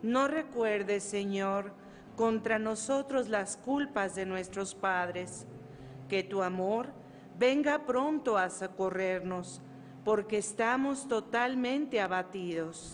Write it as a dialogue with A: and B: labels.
A: No recuerdes, Señor, contra nosotros las culpas de nuestros padres. Que tu amor venga pronto a socorrernos, porque estamos totalmente abatidos.